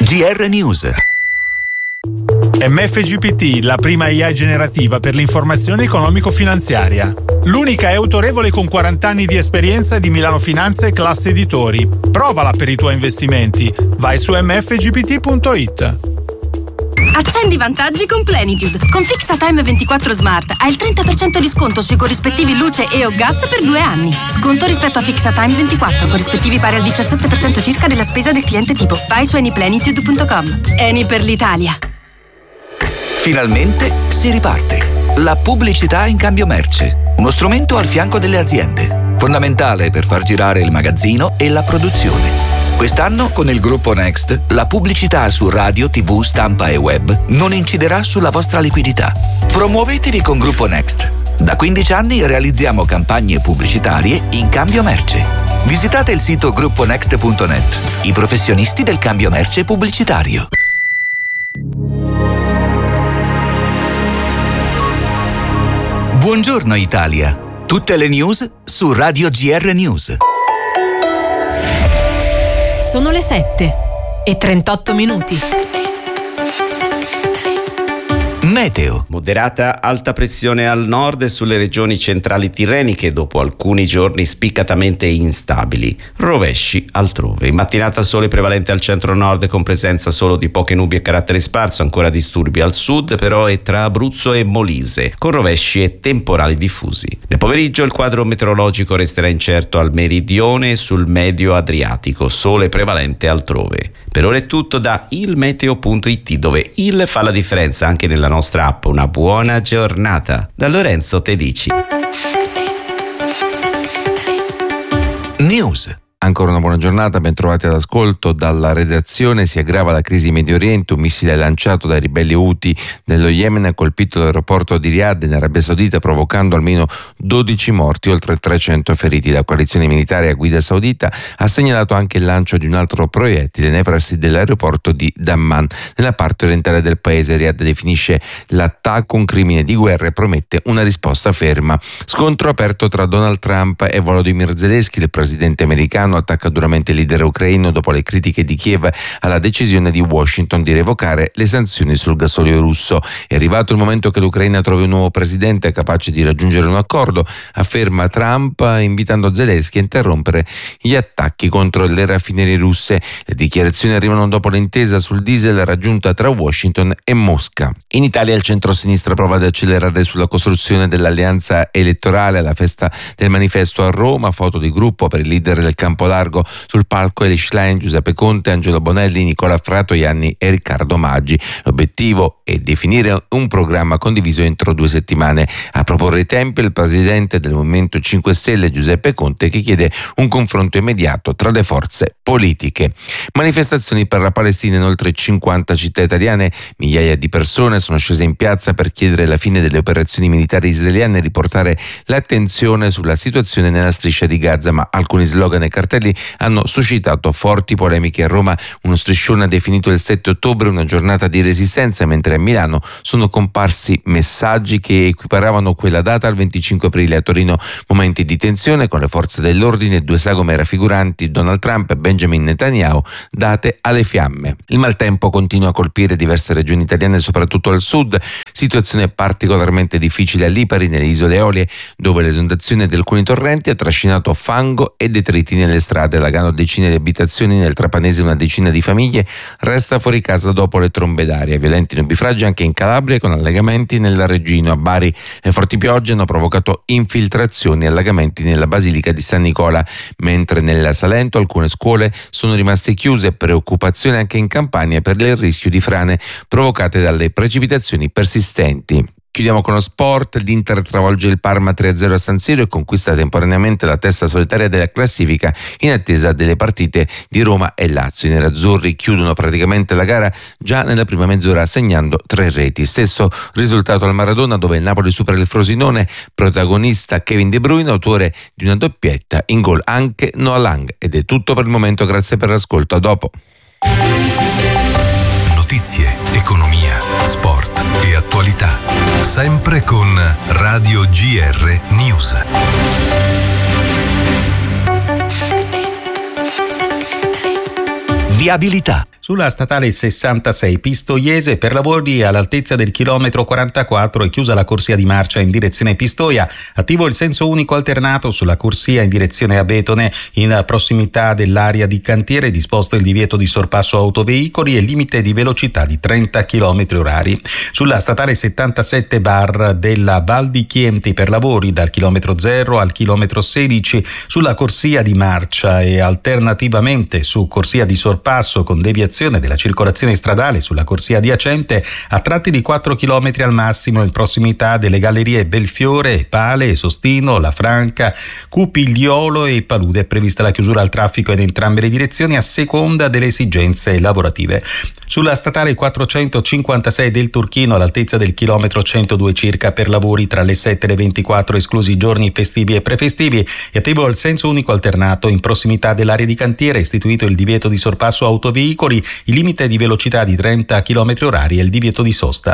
GR News. MFGPT, la prima AI generativa per l'informazione economico-finanziaria. L'unica è autorevole con 40 anni di esperienza di Milano Finanza e Classe Editori. Provala per i tuoi investimenti. Vai su mfgpt.it. Accendi i vantaggi con Plenitude. Con Fixatime 24 Smart hai il 30% di sconto sui corrispettivi luce e o gas per 2 anni. Sconto rispetto a Fixatime 24, corrispettivi pari al 17% circa della spesa del cliente tipo. Vai su anyplenitude.com. Eni per l'Italia. Finalmente si riparte. La pubblicità in cambio merce. Uno strumento al fianco delle aziende. Fondamentale per far girare il magazzino e la produzione. Quest'anno, con il gruppo Next, la pubblicità su radio, TV, stampa e web non inciderà sulla vostra liquidità. Promuovetevi con Gruppo Next. Da 15 anni realizziamo campagne pubblicitarie in cambio merce. Visitate il sito grupponext.net, i professionisti del cambio merce pubblicitario. Buongiorno Italia. Tutte le news su Radio GR News. Sono le 7:38. Meteo. Moderata alta pressione al nord e sulle regioni centrali tirreniche dopo alcuni giorni spiccatamente instabili. Rovesci altrove. In mattinata sole prevalente al centro-nord con presenza solo di poche nubi a carattere sparso, ancora disturbi al sud però e tra Abruzzo e Molise, con rovesci e temporali diffusi. Nel pomeriggio il quadro meteorologico resterà incerto al meridione e sul medio Adriatico, sole prevalente altrove. Per ora è tutto da ilmeteo.it, dove il fa la differenza anche nella nostra app. Una buona giornata da Lorenzo Tedici. News. Ancora una buona giornata, ben trovati all'ascolto. Dalla redazione si aggrava la crisi in Medio Oriente. Un missile lanciato dai ribelli Houthi dello Yemen ha colpito l'aeroporto di Riyadh in Arabia Saudita, provocando almeno 12 morti, oltre 300 feriti. La coalizione militare a guida saudita ha segnalato anche il lancio di un altro proiettile nei pressi dell'aeroporto di Damman, nella parte orientale del paese. Riyadh definisce l'attacco un crimine di guerra e promette una risposta ferma. Scontro aperto tra Donald Trump e Volodymyr Zelensky. Il presidente americano attacca duramente il leader ucraino dopo le critiche di Kiev alla decisione di Washington di revocare le sanzioni sul gasolio russo. È arrivato il momento che l'Ucraina trovi un nuovo presidente capace di raggiungere un accordo, afferma Trump, invitando Zelensky a interrompere gli attacchi contro le raffinerie russe. Le dichiarazioni arrivano dopo l'intesa sul diesel raggiunta tra Washington e Mosca. In Italia il centro-sinistra prova ad accelerare sulla costruzione dell'alleanza elettorale. Alla festa del manifesto a Roma, foto di gruppo per il leader del campo largo, sul palco Eli Schlein, Giuseppe Conte, Angelo Bonelli, Nicola Fratoianni e Riccardo Maggi. L'obiettivo è definire un programma condiviso entro 2 settimane. A proporre i tempi il presidente del Movimento 5 Stelle Giuseppe Conte, che chiede un confronto immediato tra le forze politiche. Manifestazioni per la Palestina in oltre 50 città italiane. Migliaia di persone sono scese in piazza per chiedere la fine delle operazioni militari israeliane e riportare l'attenzione sulla situazione nella striscia di Gaza, ma alcuni slogan e cartelli hanno suscitato forti polemiche. A Roma uno striscione ha definito il 7 ottobre una giornata di resistenza, mentre a Milano sono comparsi messaggi che equiparavano quella data al 25 aprile. A Torino momenti di tensione con le forze dell'ordine e 2 sagome raffiguranti Donald Trump e Benjamin Netanyahu date alle fiamme. Il maltempo continua a colpire diverse regioni italiane, soprattutto al sud. Situazione particolarmente difficile a Lipari, nelle isole Eolie, dove l'esondazione di alcuni torrenti ha trascinato fango e detriti nelle strade, allagando decine di abitazioni. Nel Trapanese una decina di famiglie resta fuori casa dopo le trombe d'aria. Violenti nubifragi anche in Calabria, con allagamenti nella Reggino. A Bari le forti piogge hanno provocato infiltrazioni e allagamenti nella Basilica di San Nicola, mentre nella Salento alcune scuole sono rimaste chiuse. Preoccupazione anche in Campania per il rischio di frane provocate dalle precipitazioni persistenti. Chiudiamo con lo sport. L'Inter travolge il Parma 3-0 a San Siro e conquista temporaneamente la testa solitaria della classifica in attesa delle partite di Roma e Lazio. I nerazzurri chiudono praticamente la gara già nella prima mezz'ora segnando 3 reti. Stesso risultato al Maradona, dove il Napoli supera il Frosinone, protagonista Kevin De Bruyne, autore di una doppietta, in gol anche Noah Lang. Ed è tutto per il momento, grazie per l'ascolto, a dopo. Notizie, economia, sport e attualità. Sempre con Radio GR News. Viabilità. Sulla statale 66 Pistoiese, per lavori all'altezza del chilometro 44 è chiusa la corsia di marcia in direzione Pistoia. Attivo il senso unico alternato sulla corsia in direzione Abetone. In prossimità dell'area di cantiere disposto il divieto di sorpasso autoveicoli e limite di velocità di 30 km/h. Sulla statale 77 Bar della Val di Chienti, per lavori dal chilometro 0 al chilometro 16 sulla corsia di marcia e alternativamente su corsia di sorpasso con deviazione della circolazione stradale sulla corsia adiacente a tratti di 4 km al massimo in prossimità delle gallerie Belfiore, Pale, Sostino, La Franca, Cupigliolo e Palude. È prevista la chiusura al traffico in entrambe le direzioni a seconda delle esigenze lavorative. Sulla statale 456 del Turchino, all'altezza del chilometro 102 circa, per lavori tra le 7 e le 24 esclusi giorni festivi e prefestivi, è attivo il senso unico alternato in prossimità dell'area di cantiere, istituito il divieto di sorpasso autoveicoli, il limite di velocità di 30 km/h e il divieto di sosta.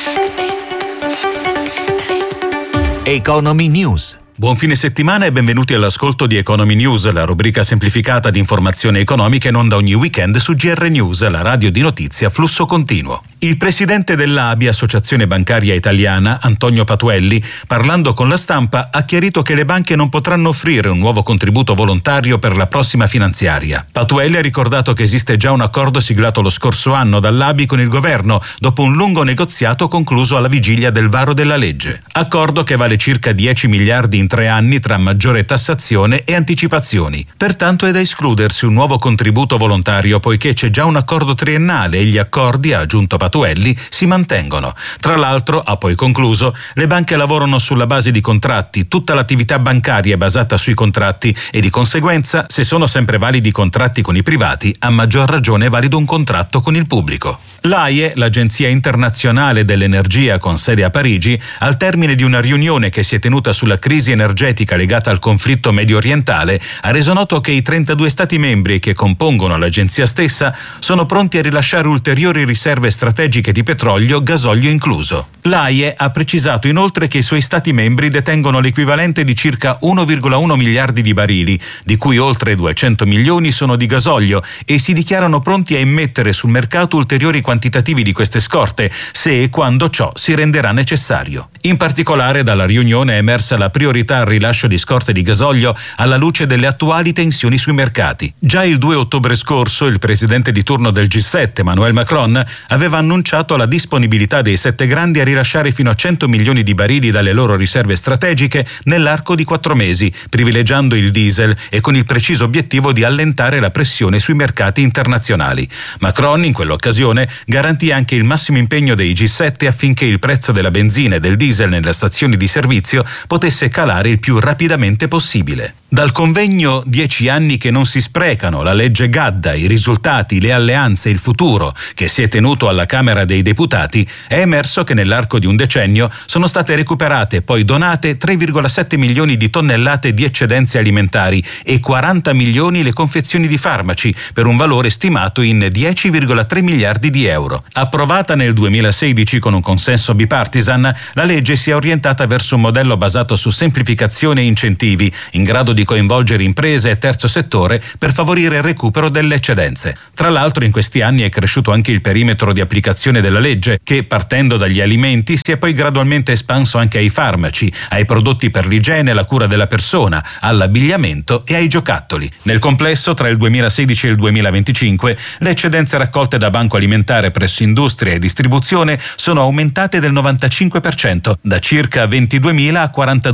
Economy News. Buon fine settimana e benvenuti all'ascolto di Economy News, la rubrica semplificata di informazioni economiche in onda ogni weekend su GR News, la radio di notizia a flusso continuo. Il presidente dell'ABI, Associazione Bancaria Italiana, Antonio Patuelli, parlando con la stampa, ha chiarito che le banche non potranno offrire un nuovo contributo volontario per la prossima finanziaria. Patuelli ha ricordato che esiste già un accordo siglato lo scorso anno dall'ABI con il governo, dopo un lungo negoziato concluso alla vigilia del varo della legge. Accordo che vale circa 10 miliardi in 3 anni tra maggiore tassazione e anticipazioni. Pertanto è da escludersi un nuovo contributo volontario, poiché c'è già un accordo triennale e gli accordi, ha aggiunto Patuelli, si mantengono. Tra l'altro, ha poi concluso, le banche lavorano sulla base di contratti, tutta l'attività bancaria è basata sui contratti e di conseguenza, se sono sempre validi i contratti con i privati, a maggior ragione è valido un contratto con il pubblico. L'AIE, l'Agenzia Internazionale dell'Energia con sede a Parigi, al termine di una riunione che si è tenuta sulla crisi energetica legata al conflitto medio orientale, ha reso noto che i 32 Stati membri che compongono l'agenzia stessa sono pronti a rilasciare ulteriori riserve strategiche di petrolio, gasolio incluso. L'AIE ha precisato inoltre che i suoi Stati membri detengono l'equivalente di circa 1,1 miliardi di barili, di cui oltre 200 milioni sono di gasolio, e si dichiarano pronti a immettere sul mercato ulteriori quantitativi di queste scorte, se e quando ciò si renderà necessario. In particolare, dalla riunione è emersa la priorità al rilascio di scorte di gasolio alla luce delle attuali tensioni sui mercati. Già il 2 ottobre scorso il presidente di turno del G7, Emmanuel Macron, aveva annunciato la disponibilità dei 7 grandi a rilasciare fino a 100 milioni di barili dalle loro riserve strategiche nell'arco di 4 mesi, privilegiando il diesel e con il preciso obiettivo di allentare la pressione sui mercati internazionali. Macron, in quell'occasione, garantì anche il massimo impegno dei G7 affinché il prezzo della benzina e del diesel nelle stazioni di servizio potesse calare il più rapidamente possibile. Dal convegno 10 anni che non si sprecano, la legge Gadda, i risultati, le alleanze e il futuro, che si è tenuto alla Camera dei Deputati, è emerso che nell'arco di un decennio sono state recuperate e poi donate 3,7 milioni di tonnellate di eccedenze alimentari e 40 milioni le confezioni di farmaci, per un valore stimato in 10,3 miliardi di euro. Approvata nel 2016 con un consenso bipartisan, la legge si è orientata verso un modello basato su semplificazione e incentivi, in grado di coinvolgere imprese e terzo settore per favorire il recupero delle eccedenze. Tra l'altro, in questi anni è cresciuto anche il perimetro di applicazione della legge, che partendo dagli alimenti si è poi gradualmente espanso anche ai farmaci, ai prodotti per l'igiene e la cura della persona, all'abbigliamento e ai giocattoli. Nel complesso, tra il 2016 e il 2025, le eccedenze raccolte da Banco Alimentare presso industria e distribuzione sono aumentate del 95%, da circa 22.000 a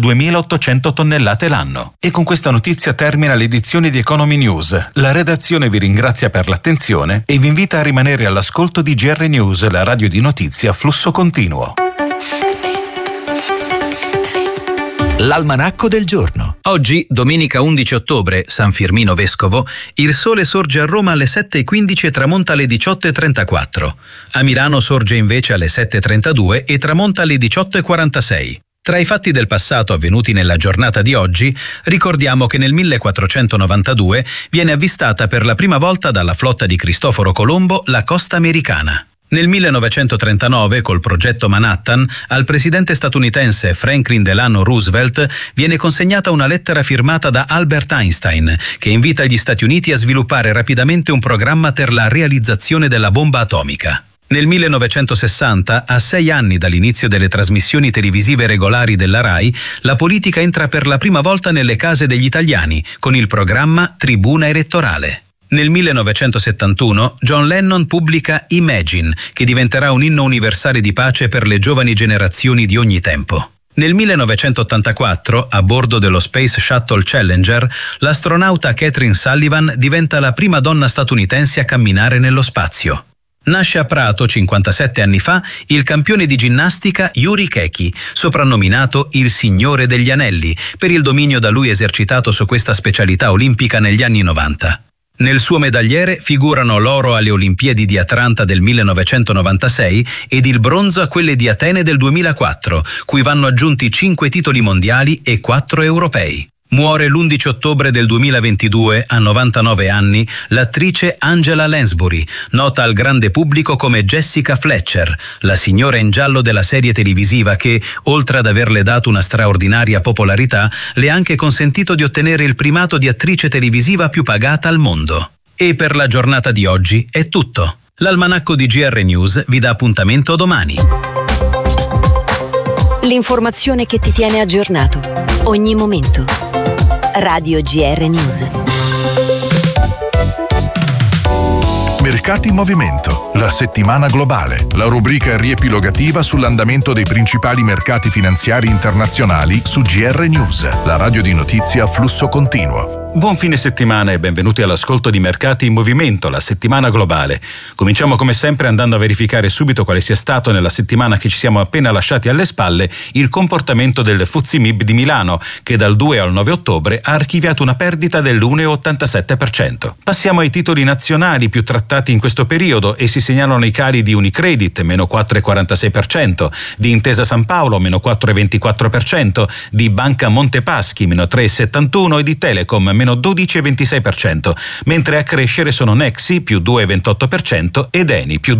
42.800 tonnellate l'anno. E con questa notizia termina l'edizione di Economy News. La redazione vi ringrazia per l'attenzione e vi invita a rimanere all'ascolto di GR News, la radio di notizia a flusso continuo. L'almanacco del giorno. Oggi, domenica 11 ottobre, San Firmino Vescovo, il sole sorge a Roma alle 7:15 e tramonta alle 18:34. A Milano sorge invece alle 7:32 e tramonta alle 18:46. Tra i fatti del passato avvenuti nella giornata di oggi, ricordiamo che nel 1492 viene avvistata per la prima volta dalla flotta di Cristoforo Colombo la costa americana. Nel 1939, col progetto Manhattan, al presidente statunitense Franklin Delano Roosevelt viene consegnata una lettera firmata da Albert Einstein, che invita gli Stati Uniti a sviluppare rapidamente un programma per la realizzazione della bomba atomica. Nel 1960, a 6 anni dall'inizio delle trasmissioni televisive regolari della RAI, la politica entra per la prima volta nelle case degli italiani, con il programma Tribuna Elettorale. Nel 1971 John Lennon pubblica Imagine, che diventerà un inno universale di pace per le giovani generazioni di ogni tempo. Nel 1984, a bordo dello Space Shuttle Challenger, l'astronauta Kathryn Sullivan diventa la prima donna statunitense a camminare nello spazio. Nasce a Prato, 57 anni fa, il campione di ginnastica Yuri Keki, soprannominato il Signore degli Anelli, per il dominio da lui esercitato su questa specialità olimpica negli anni 90. Nel suo medagliere figurano l'oro alle Olimpiadi di Atlanta del 1996 ed il bronzo a quelle di Atene del 2004, cui vanno aggiunti 5 titoli mondiali e 4 europei. Muore l'11 ottobre del 2022, a 99 anni, l'attrice Angela Lansbury, nota al grande pubblico come Jessica Fletcher, la signora in giallo della serie televisiva che, oltre ad averle dato una straordinaria popolarità, le ha anche consentito di ottenere il primato di attrice televisiva più pagata al mondo. E per la giornata di oggi è tutto. L'almanacco di GR News vi dà appuntamento domani. L'informazione che ti tiene aggiornato, ogni momento. Radio GR News. Mercati in movimento, la settimana globale, la rubrica riepilogativa sull'andamento dei principali mercati finanziari internazionali su GR News, la radio di notizia a flusso continuo. Buon fine settimana e benvenuti all'ascolto di Mercati in Movimento, la settimana globale. Cominciamo come sempre andando a verificare subito quale sia stato nella settimana che ci siamo appena lasciati alle spalle il comportamento del FTSE MIB di Milano, che dal 2 al 9 ottobre ha archiviato una perdita dell'1,87%. Passiamo ai titoli nazionali più trattati in questo periodo e si segnalano i cali di Unicredit, meno 4,46%, di Intesa San Paolo, meno 4,24%, di Banca Montepaschi, meno 3,71% e di Telecom, meno 12,26%, mentre a crescere sono Nexi, più 2,28% ed Eni, più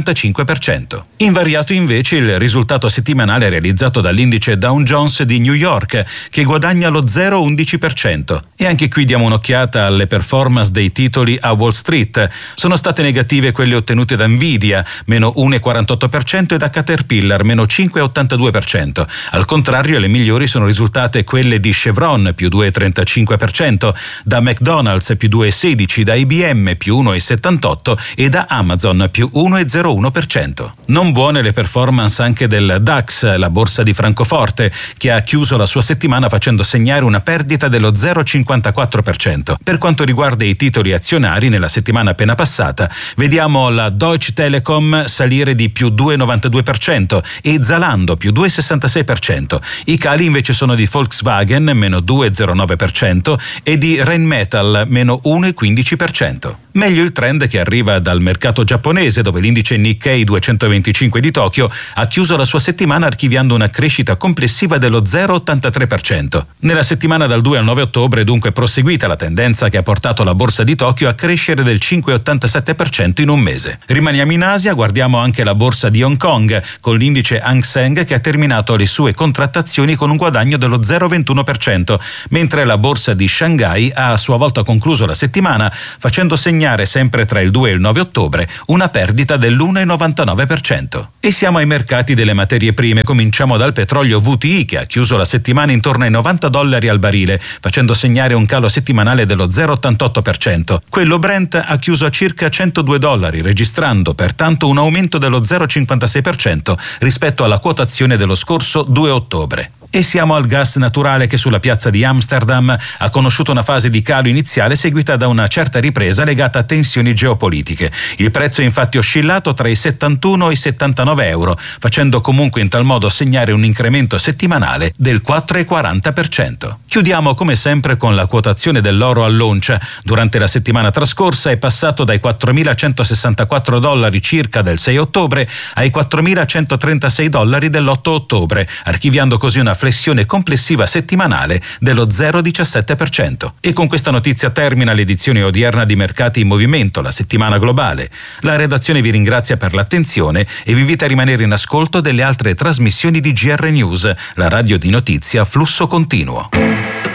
2,85%. Invariato invece il risultato settimanale realizzato dall'indice Dow Jones di New York, che guadagna lo 0,11%. E anche qui diamo un'occhiata alle performance dei titoli a Wall Street. Sono state negative quelle ottenute da Nvidia, meno 1,48%, e da Caterpillar, meno 5,82%. Al contrario, le migliori sono risultate quelle di Chevron, più 2,35%, da McDonald's, più 2,16%, da IBM, più 1,78% e da Amazon, più 1,01%. Non buone le performance anche del DAX, la borsa di Francoforte, che ha chiuso la sua settimana facendo segnare una perdita dello 0,54%. Per quanto riguarda i titoli azionari, nella settimana appena passata, vediamo la Deutsche Telekom salire di più 2,92% e Zalando più 2,66%. I cali invece sono di Volkswagen, meno 2,09%, e di Rheinmetall, meno 1,15%. Meglio il trend che arriva dal mercato giapponese, dove l'indice Nikkei 225 di Tokyo ha chiuso la sua settimana archiviando una crescita complessiva dello 0,83%. Nella settimana dal 2 al 9 ottobre dunque è proseguita la tendenza che ha portato la borsa di Tokyo a crescere del 5,87% in un mese. Rimaniamo in Asia, guardiamo anche la borsa di Hong Kong, con l'indice Hang Seng che ha terminato le sue contrattazioni con un guadagno dello 0,21%, mentre la borsa di Shanghai ha a sua volta concluso la settimana facendo segnare sempre tra il 2 e il 9 ottobre una perdita dell'1,99%. E siamo ai mercati delle materie prime. Cominciamo dal petrolio WTI, che ha chiuso la settimana intorno ai $90 al barile, facendo segnare un calo settimanale dello 0,88%. Quello Brent ha chiuso a circa $102, registrando pertanto un aumento dello 0,56% rispetto alla quotazione dello scorso 2 ottobre. E siamo al gas naturale, che sulla piazza di Amsterdam ha conosciuto una fase di calo iniziale seguita da una certa ripresa legata a tensioni geopolitiche. Il prezzo è infatti oscillato tra i 71 e i 79 euro, facendo comunque in tal modo segnare un incremento settimanale del 4,40%. Chiudiamo come sempre con la quotazione dell'oro all'oncia. Durante la settimana trascorsa è passato dai $4.164 circa del 6 ottobre ai $4.136 dell'8 ottobre, archiviando così una flessione complessiva settimanale dello 0,17%. E con questa notizia termina l'edizione odierna di Mercati in Movimento, la settimana globale. La redazione vi ringrazia per l'attenzione e vi invita a rimanere in ascolto delle altre trasmissioni di GR News, la radio di notizia Flusso Continuo.